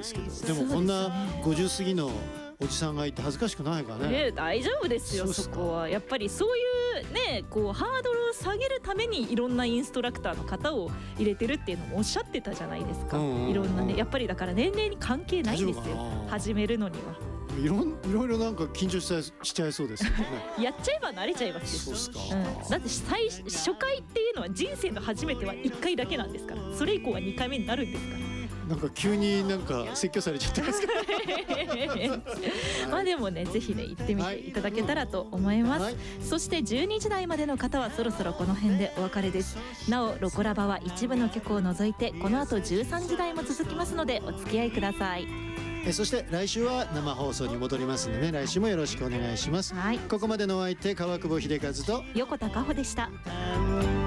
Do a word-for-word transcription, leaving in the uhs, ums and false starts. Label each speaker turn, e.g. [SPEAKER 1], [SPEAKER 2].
[SPEAKER 1] ですけど、でもこんなごじゅう過ぎのおじさんがいて恥ずかしくないかね。
[SPEAKER 2] ね、大丈夫ですよ。 そ, そこはやっぱりそういうね、こうハードルを下げるためにいろんなインストラクターの方を入れてるっていうのもおっしゃってたじゃないですか、うんうんうん、いろんなね、やっぱりだから年齢に関係ないんですよ、始めるのにはい
[SPEAKER 1] ろいろいろなんか緊張しちゃい、しちゃいそうですよね
[SPEAKER 2] やっちゃえば慣れちゃいますよ。そうですか、うん、だって最初回っていうのは人生の初めてはいっかいだけなんですから、それ以降はにかいめになるんですから。
[SPEAKER 1] なんか急になんか説教されちゃってますけど
[SPEAKER 2] まあでもね、ぜひね行ってみていただけたらと思います、はい、そしてじゅうにじ台までの方はそろそろこの辺でお別れです。なおロコラバは一部の曲を除いてこの後じゅうさんじ台も続きますのでお付き合いください。
[SPEAKER 1] えそして来週は生放送に戻りますので、ね、来週もよろしくお願いします、はい、ここまでのお相手川久保秀和と
[SPEAKER 2] 横田加穂でした。